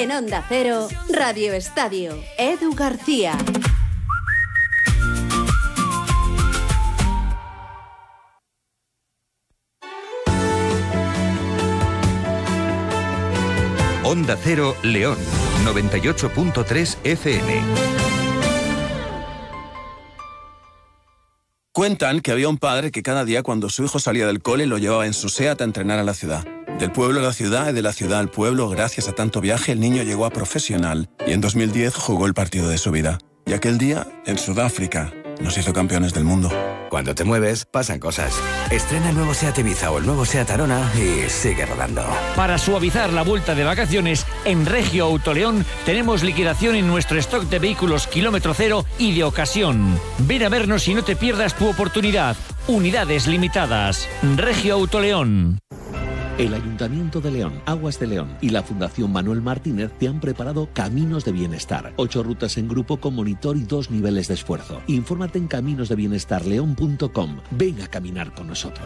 En Onda Cero, Radio Estadio, Edu García. Onda Cero León, 98.3 FM. Cuentan que había un padre que cada día cuando su hijo salía del cole lo llevaba en su SEAT a entrenar a la ciudad. Del pueblo a la ciudad y de la ciudad al pueblo, gracias a tanto viaje, el niño llegó a profesional y en 2010 jugó el partido de su vida. Y aquel día, en Sudáfrica, nos hizo campeones del mundo. Cuando te mueves, pasan cosas. Estrena el nuevo SEAT Ibiza o el nuevo SEAT Arona y sigue rodando. Para suavizar la vuelta de vacaciones, en Regio Autoleón tenemos liquidación en nuestro stock de vehículos kilómetro cero y de ocasión. Ven a vernos y no te pierdas tu oportunidad. Unidades limitadas. Regio Autoleón. El Ayuntamiento de León, Aguas de León y la Fundación Manuel Martínez te han preparado Caminos de Bienestar. 8 rutas en grupo con monitor y 2 niveles de esfuerzo. Infórmate en caminosdebienestarleón.com. Ven a caminar con nosotros.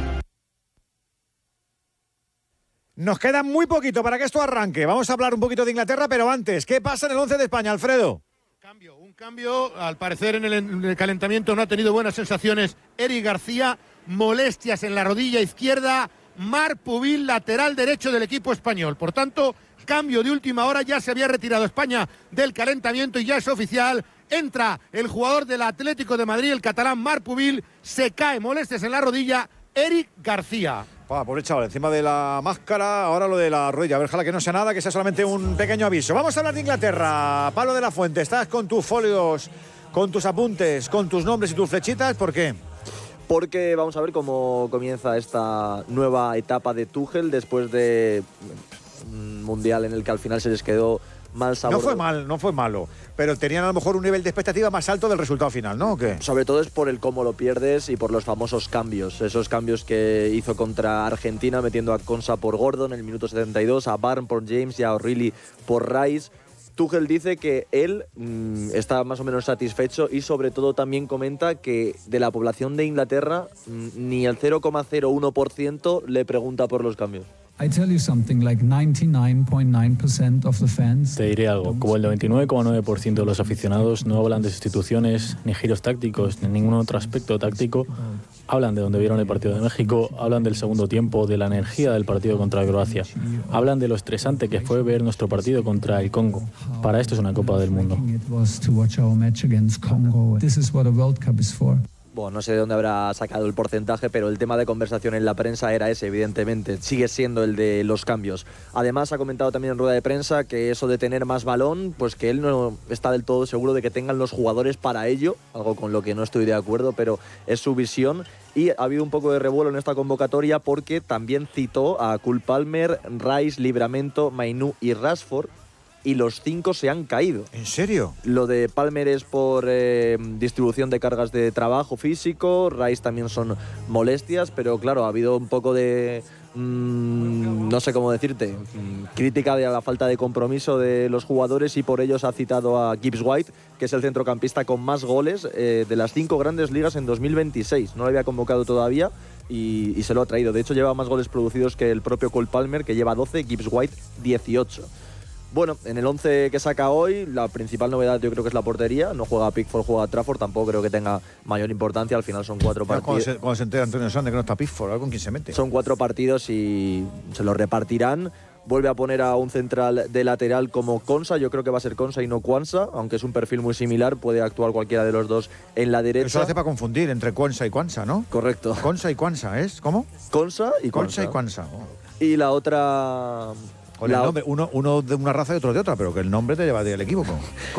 Nos queda muy poquito para que esto arranque. Vamos a hablar un poquito de Inglaterra, pero antes, ¿qué pasa en el 11 de España, Alfredo? Un cambio, al parecer en el calentamiento no ha tenido buenas sensaciones Eric García, molestias en la rodilla izquierda. Marc Pubil, lateral derecho del equipo español. Por tanto, cambio de última hora, ya se había retirado España del calentamiento y ya es oficial. Entra el jugador del Atlético de Madrid, el catalán Marc Pubil, se cae, molestias en la rodilla, Eric García. Pobre chaval, encima de la máscara, ahora lo de la rodilla. A ver, ojalá que no sea nada, que sea solamente un pequeño aviso. Vamos a hablar de Inglaterra. Pablo de la Fuente, estás con tus folios, con tus apuntes, con tus nombres y tus flechitas, ¿por qué? Porque vamos a ver cómo comienza esta nueva etapa de Tuchel después de un mundial en el que al final se les quedó mal sabor. No fue malo, pero tenían a lo mejor un nivel de expectativa más alto del resultado final, ¿no? ¿O qué? Sobre todo es por el cómo lo pierdes y por los famosos cambios. Esos cambios que hizo contra Argentina, metiendo a Konsa por Gordon en el minuto 72, a Barnes por James y a O'Reilly por Rice. Tuchel dice que él está más o menos satisfecho y sobre todo también comenta que de la población de Inglaterra ni el 0,01% le pregunta por los cambios. Te diré algo, como el 99,9% de los aficionados no hablan de sustituciones, ni giros tácticos, ni ningún otro aspecto táctico. Hablan de donde vieron el partido de México, hablan del segundo tiempo, de la energía del partido contra Croacia. Hablan de lo estresante que fue ver nuestro partido contra el Congo. Para esto es una Copa del Mundo. Bueno, no sé de dónde habrá sacado el porcentaje, pero el tema de conversación en la prensa era ese, evidentemente. Sigue siendo el de los cambios. Además, ha comentado también en rueda de prensa que eso de tener más balón, pues que él no está del todo seguro de que tengan los jugadores para ello, algo con lo que no estoy de acuerdo, pero es su visión. Y ha habido un poco de revuelo en esta convocatoria porque también citó a Cole Palmer, Rice, Livramento, Mainoo y Rashford. Y los 5 se han caído. ¿En serio? Lo de Palmer es por distribución de cargas de trabajo físico, Rice también son molestias, pero claro, ha habido un poco de, no sé cómo decirte, crítica de la falta de compromiso de los jugadores y por ello se ha citado a Gibbs White, que es el centrocampista con más goles de las 5 grandes ligas en 2026. No lo había convocado todavía y se lo ha traído. De hecho, lleva más goles producidos que el propio Cole Palmer, que lleva 12, Gibbs White 18. Bueno, en el 11 que saca hoy, la principal novedad yo creo que es la portería. No juega Pickford, juega Trafford, tampoco creo que tenga mayor importancia. Al final son 4 partidos. Cuando se entera Antonio Sanz de que no está Pickford, ¿con quién se mete? Son 4 partidos y se los repartirán. Vuelve a poner a un central de lateral como Konsa. Yo creo que va a ser Konsa y no Quansah, aunque es un perfil muy similar. Puede actuar cualquiera de los dos en la derecha. Eso lo hace para confundir entre Quansah y Quansah, ¿no? Correcto. Konsa y Quansah, ¿es? ¿Cómo? Konsa y Quansah. Y la otra... Con el nombre, uno de una raza y otro de otra, pero que el nombre te lleva del equipo.